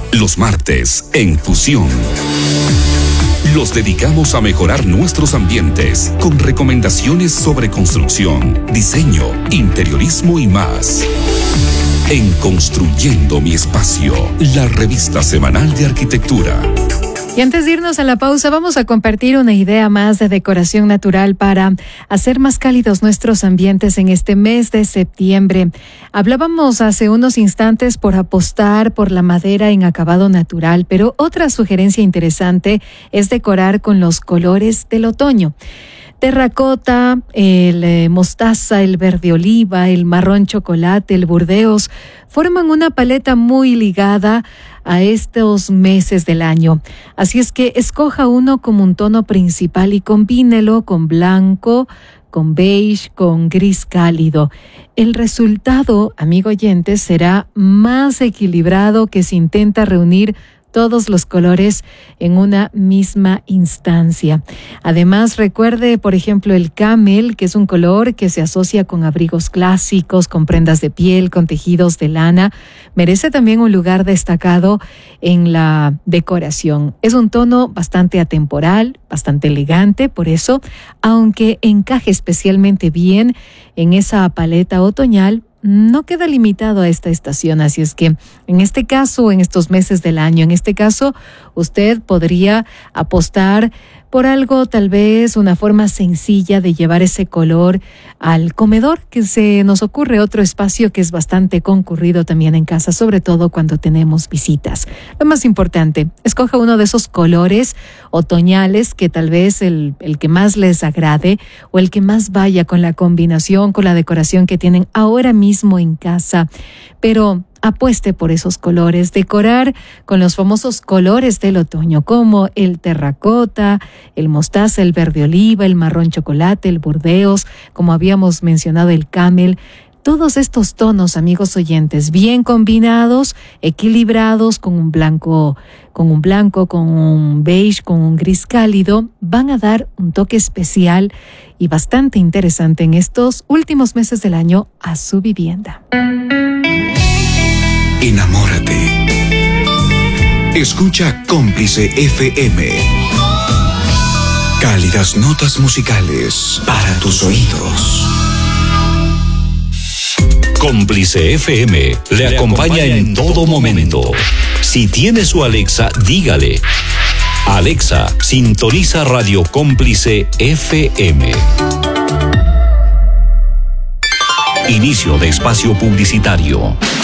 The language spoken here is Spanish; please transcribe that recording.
Los martes, en Fusión, los dedicamos a mejorar nuestros ambientes con recomendaciones sobre construcción, diseño, interiorismo y más. En Construyendo mi Espacio, la revista semanal de arquitectura. Y antes de irnos a la pausa, vamos a compartir una idea más de decoración natural para hacer más cálidos nuestros ambientes en este mes de septiembre. Hablábamos hace unos instantes por apostar por la madera en acabado natural, pero otra sugerencia interesante es decorar con los colores del otoño. Terracota, el mostaza, el verde oliva, el marrón chocolate, el burdeos, forman una paleta muy ligada a estos meses del año. Así es que escoja uno como un tono principal y combínelo con blanco, con beige, con gris cálido. El resultado, amigo oyente, será más equilibrado que si intenta reunir todos los colores en una misma instancia. Además, recuerde, por ejemplo, el camel, que es un color que se asocia con abrigos clásicos, con prendas de piel, con tejidos de lana. Merece también un lugar destacado en la decoración. Es un tono bastante atemporal, bastante elegante, por eso, aunque encaje especialmente bien en esa paleta otoñal, no queda limitado a esta estación, así es que en este caso, en estos meses del año, en este caso, usted podría apostar por algo, tal vez una forma sencilla de llevar ese color al comedor, que se nos ocurre otro espacio que es bastante concurrido también en casa, sobre todo cuando tenemos visitas. Lo más importante, escoja uno de esos colores otoñales que tal vez el que más les agrade o el que más vaya con la combinación, con la decoración que tienen ahora mismo en casa, pero apueste por esos colores, decorar con los famosos colores del otoño, como el terracota, el mostaza, el verde oliva, el marrón chocolate, el burdeos, como habíamos mencionado, el camel. Todos estos tonos, amigos oyentes, bien combinados, equilibrados, con un blanco, con un beige, con un gris cálido, van a dar un toque especial y bastante interesante en estos últimos meses del año a su vivienda. Enamórate. Escucha Cómplice FM. Cálidas notas musicales para tus oídos. Cómplice FM le acompaña en todo momento. Si tiene su Alexa, dígale: Alexa, sintoniza Radio Cómplice FM. Inicio de espacio publicitario.